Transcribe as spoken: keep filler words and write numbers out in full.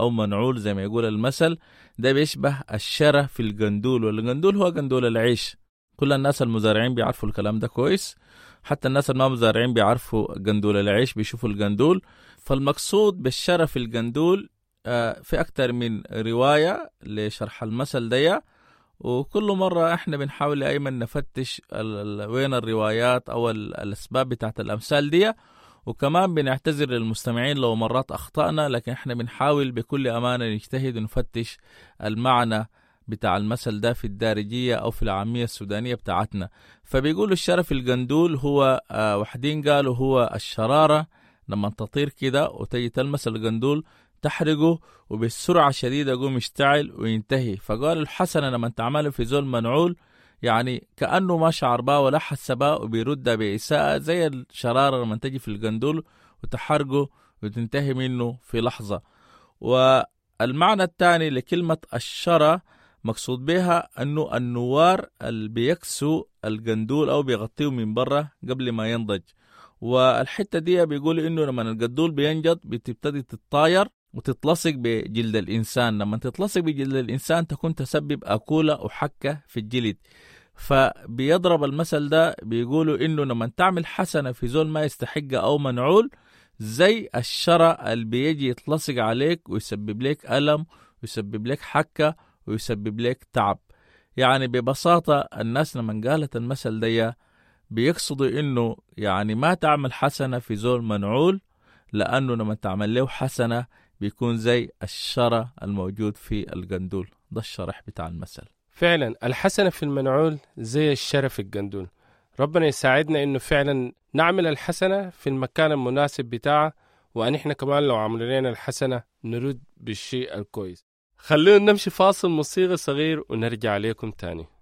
أو منعول زي ما يقول المثل. ده بيشبه الشرة في القندول، والقندول هو قندول العيش. كل الناس المزارعين بيعرفوا الكلام ده كويس، حتى الناس اللي ما مزارعين بيعرفوا قندول العيش، بيشوفوا القندول. فالمقصود بالشرة في القندول آه في أكتر من رواية لشرح المثل ده، وكل مرة احنا بنحاول ايمن نفتش ال ال وين الروايات او ال الاسباب بتاعت الامثال دي، وكمان بنعتذر للمستمعين لو مرات اخطأنا، لكن احنا بنحاول بكل امانة نجتهد ونفتش المعنى بتاع المثل ده في الدارجية او في العامية السودانية بتاعتنا. فبيقولوا الشرف القندول هو اه وحدين قالوا هو الشرارة لما تطير كده وتجي تلمس القندول تحرقه وبالسرعة شديدة يقوم يشتعل وينتهي. فقال الحسنة لما تعمله في زول منعول يعني كأنه ما شعر بها ولا حس بها وبيرد بإساءة، زي الشرارة لما تجي في القندول وتحرقه وتنتهي منه في لحظة. والمعنى الثاني لكلمة الشرى مقصود بها أنه النوار اللي بيكسو القندول أو بيغطيه من برا قبل ما ينضج. والحتة دي بيقول إنه لما القندول بينجض بتبتدي تتطاير وتتلصق بجلد الإنسان. لما تتلصق بجلد الإنسان تكون تسبب أكولة وحكة في الجلد. فبيضرب المثل ده بيقولوا إنه لما تعمل حسنة في زول ما يستحق أو منعول زي الشرى اللي بيجي يتلصق عليك ويسبب لك ألم ويسبب لك حكة ويسبب لك تعب. يعني ببساطة الناس لما قالت المثل ده بيقصدوا إنه يعني ما تعمل حسنة في زول منعول، لأنه لما تعمل له حسنة بيكون زي الشرى الموجود في القندول. ده الشرح بتاع المثل. فعلا الحسنة في المنعول زي الشرى في القندول. ربنا يساعدنا إنه فعلا نعمل الحسنة في المكان المناسب بتاعه، وأن إحنا كمان لو عملنا لنا الحسنة نرد بالشيء الكويس. خلونا نمشي فاصل موسيقى صغير ونرجع عليكم تاني.